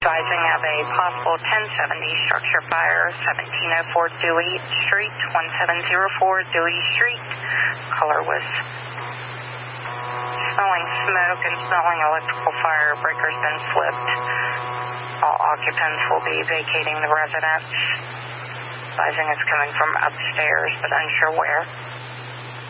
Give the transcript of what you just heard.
Advising of a possible 1070 structure fire, 1704 Dewey Street, 1704 Dewey Street. Caller was smelling smoke and smelling electrical fire. Breaker's been flipped. All occupants will be vacating the residence. Advising it's coming from upstairs, but unsure where.